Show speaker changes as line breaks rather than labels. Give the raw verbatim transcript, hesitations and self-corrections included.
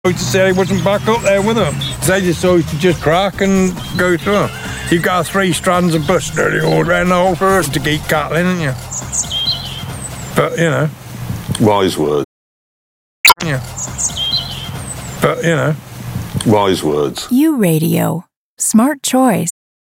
To say he wasn't back up there with them. They just always to just crack and go through. You've got three strands of bush nearly all around the whole forest to keep cattle in, haven't you? But, you know.
Wise words.
Yeah. But, you know.
Wise words.
U Radio. Smart choice.